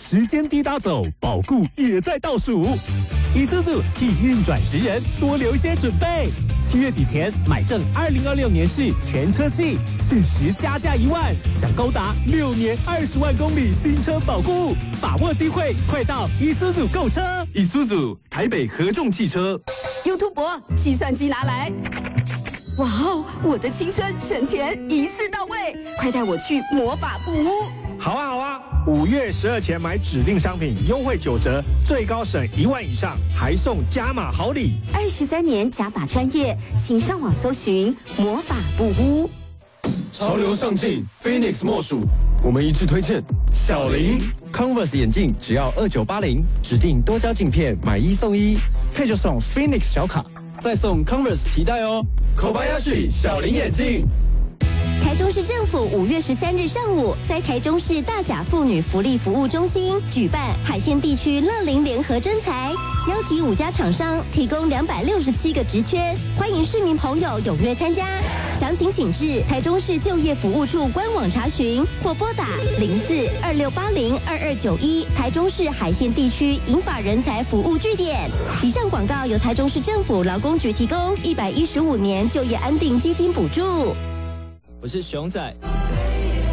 时间滴答走，保固也在倒数。Isuzu 替运转职人多留些准备，7月底前买正2026年式全车系，限时加价1万，享高达6年20万公里新车保固，把握机会，快到 Isuzu 购车。Isuzu 台北合众汽车。 YouTube 计算机拿来。哇哦，我的青春省钱一次到位，快带我去魔法布屋。 好啊好啊，5月12前买指定商品优惠9折，最高省1万以上，还送加码好礼。 23年加法专业，请上网搜寻魔法布屋。 潮流上进 ，Phoenix 莫属。我们一致推荐小林 Converse 眼镜只要2980，指定多焦镜片买1送1，配就送 Phoenix 小卡， 再送 Converse 提袋哦。Kobayashi 小林眼镜。 台中市政府5月13日上午，在台中市大甲妇女福利服务中心举办海线地区乐龄联合征才，邀集5家厂商，提供267个职缺，欢迎市民朋友踊跃参加。详情请至台中市就业服务处官网查询，或拨打0426802291台中市海线地区银发人才服务据点。以上广告由台中市政府劳工局提供，115年就业安定基金补助。 我是熊仔。